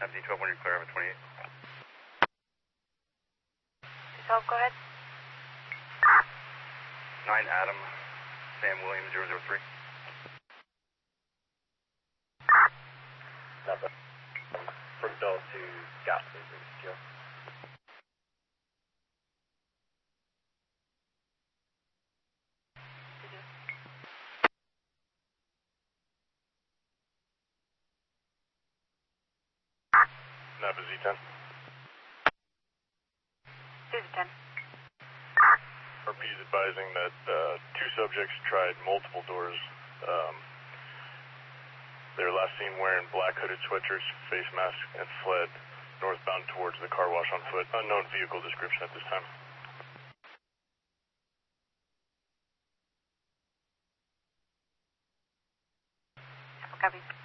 D12 when you're clear, have a 28. D12, go ahead. 9 Adam, Sam Williams 003. Nothing. From Dole to Gospel, Joe. Napa Z10. Susie 10. RP is advising that 2 subjects tried multiple doors. They were last seen wearing black hooded sweatshirts, face masks, and fled northbound towards the car wash on foot. Unknown vehicle description at this time. Copy.